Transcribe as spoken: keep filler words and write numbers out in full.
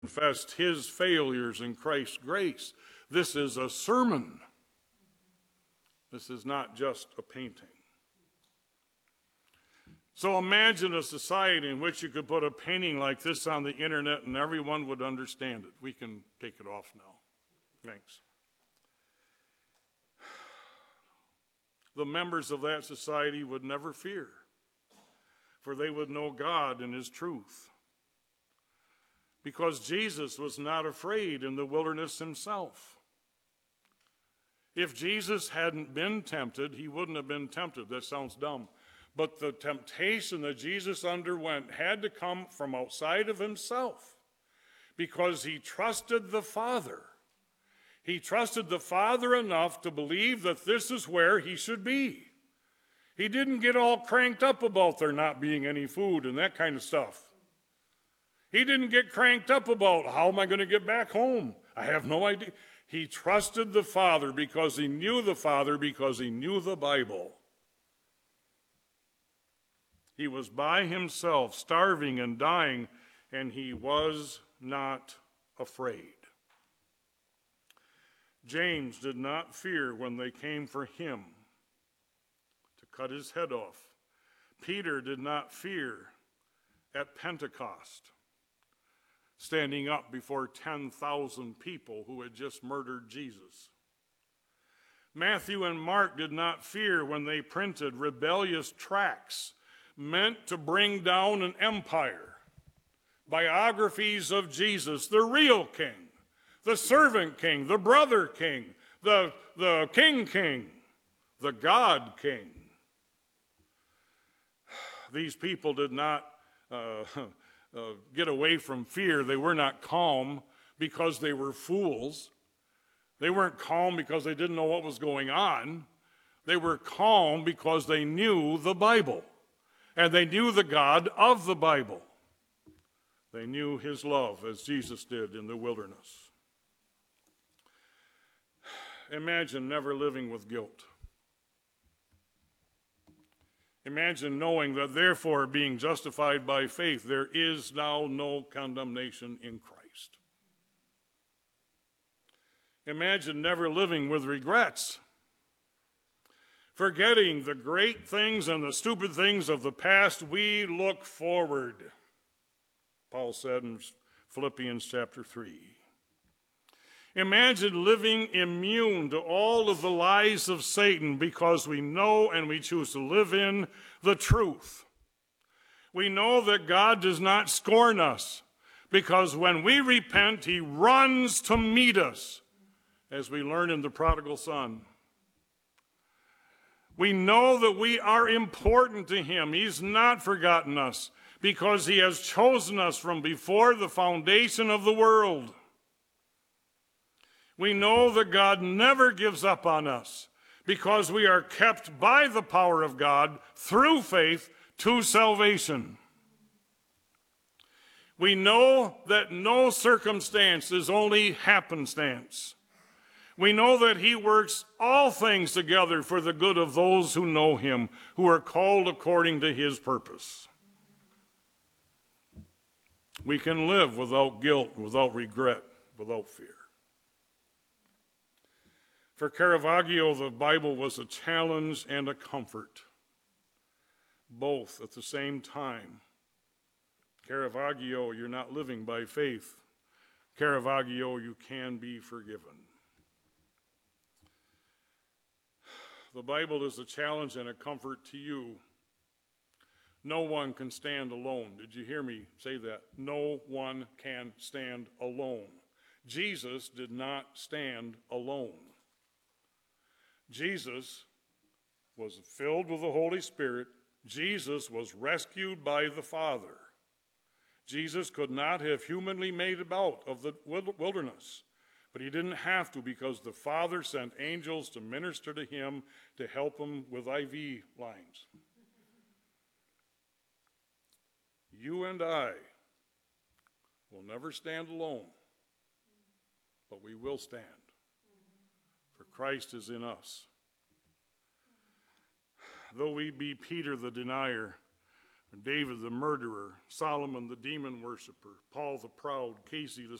confessed his failures in Christ's grace. This is a sermon. This is not just a painting. So imagine a society in which you could put a painting like this on the internet and everyone would understand it. We can take it off now. Thanks. The members of that society would never fear, for they would know God and his truth. Because Jesus was not afraid in the wilderness himself. If Jesus hadn't been tempted, he wouldn't have been tempted. That sounds dumb. But the temptation that Jesus underwent had to come from outside of himself because he trusted the Father. He trusted the Father enough to believe that this is where he should be. He didn't get all cranked up about there not being any food and that kind of stuff. He didn't get cranked up about, how am I going to get back home? I have no idea. He trusted the Father because he knew the Father, because he knew the Bible. He was by himself, starving and dying, and he was not afraid. James did not fear when they came for him to cut his head off. Peter did not fear at Pentecost, standing up before ten thousand people who had just murdered Jesus. Matthew and Mark did not fear when they printed rebellious tracts meant to bring down an empire. Biographies of Jesus, the real king, the servant king, the brother king, the, the king king, the God king. These people did not uh, uh, get away from fear. They were not calm because they were fools. They weren't calm because they didn't know what was going on. They were calm because they knew the Bible. And they knew the God of the Bible. They knew his love as Jesus did in the wilderness. Imagine never living with guilt. Imagine knowing that therefore, being justified by faith, there is now no condemnation in Christ. Imagine never living with regrets. Forgetting the great things and the stupid things of the past, we look forward, Paul said in Philippians chapter three. Imagine living immune to all of the lies of Satan because we know and we choose to live in the truth. We know that God does not scorn us because when we repent, he runs to meet us, as we learn in the prodigal son. We know that we are important to him. He's not forgotten us because he has chosen us from before the foundation of the world. We know that God never gives up on us because we are kept by the power of God through faith to salvation. We know that no circumstance is only happenstance. We know that he works all things together for the good of those who know him, who are called according to his purpose. We can live without guilt, without regret, without fear. For Caravaggio, the Bible was a challenge and a comfort, both at the same time. Caravaggio, you're not living by faith. Caravaggio, you can be forgiven. The Bible is a challenge and a comfort to you. No one can stand alone. Did you hear me say that? No one can stand alone. Jesus did not stand alone. Jesus was filled with the Holy Spirit. Jesus was rescued by the Father. Jesus could not have humanly made about of the wilderness. But he didn't have to because the Father sent angels to minister to him to help him with I V lines. You and I will never stand alone, but we will stand, for Christ is in us. Though we be Peter the denier, David the murderer, Solomon the demon worshiper, Paul the proud, Casey the